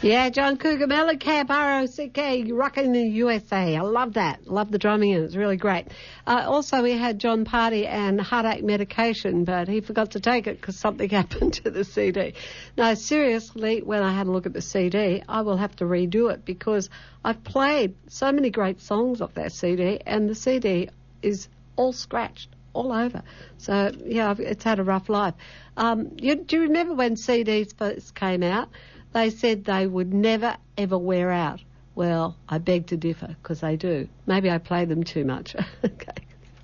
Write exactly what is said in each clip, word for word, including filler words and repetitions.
Yeah, John Cougar Mellencamp, R O C K, rocking in the U S A. I love that. Love the drumming in it. It's really great. Uh, also, we had John Party and heartache medication, but he forgot to take it because something happened to the C D. No, seriously, when I had a look at the C D, I will have to redo it because I've played so many great songs off that C D, and the C D is all scratched all over. So, yeah, it's had a rough life. Um, you, do you remember when C Ds first came out? They said they would never, ever wear out. Well, I beg to differ, because they do. Maybe I play them too much. Okay.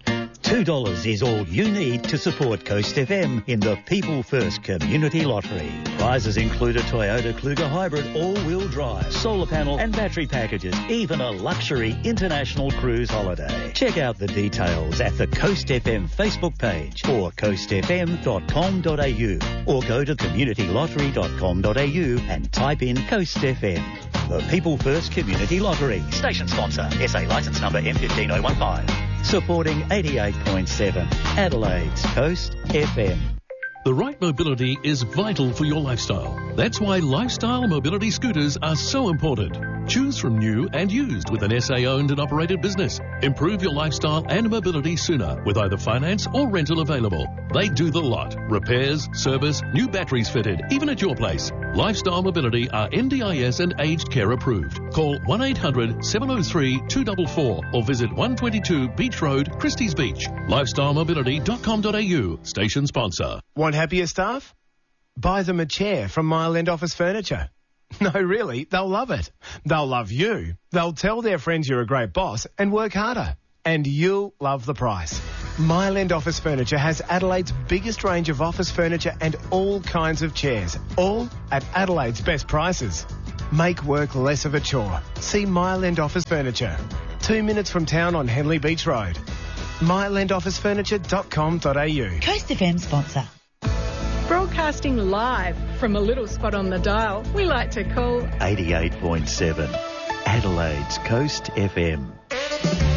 two dollars is all you need to support Coast F M in the People First Community Lottery. Prizes include a Toyota Kluger Hybrid all-wheel drive, solar panel and battery packages, even a luxury international cruise holiday. Check out the details at the Coast F M Facebook page or coast f m dot com dot a u or go to community lottery dot com dot a u and type in Coast F M. The People First Community Lottery. Station sponsor, S A licence number M one five zero one five. Supporting eighty-eight point seven Adelaide's Coast F M. The right mobility is vital for your lifestyle. That's why lifestyle mobility scooters are so important. Choose from new and used with an S A-owned and operated business. Improve your lifestyle and mobility sooner with either finance or rental available. They do the lot. Repairs, service, new batteries fitted, even at your place. Lifestyle Mobility are N D I S and aged care approved. Call one eight hundred seven oh three two four four or visit one twenty-two Beach Road, Christie's Beach. lifestyle mobility dot com dot a u. Station sponsor. Want happier staff? Buy them a chair from Mile End Office Furniture. No, really, they'll love it. They'll love you. They'll tell their friends you're a great boss and work harder. And you'll love the price. Mile End Office Furniture has Adelaide's biggest range of office furniture and all kinds of chairs, all at Adelaide's best prices. Make work less of a chore. See Mile End Office Furniture. Two minutes from town on Henley Beach Road. mile end office furniture dot com dot a u. Coast F M sponsor. Broadcasting live from a little spot on the dial we like to call eighty-eight point seven Adelaide's Coast F M.